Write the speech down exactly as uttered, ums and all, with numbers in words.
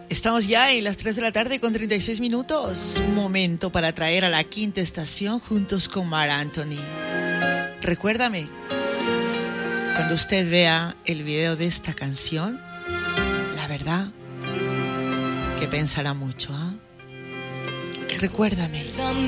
Estamos ya en las tres de la tarde con treinta y seis minutos. Un momento para traer a la quinta estación juntos con Marc Anthony. Recuérdame, cuando usted vea el video de esta canción, la verdad que pensará mucho, ¿eh? Recuérdame.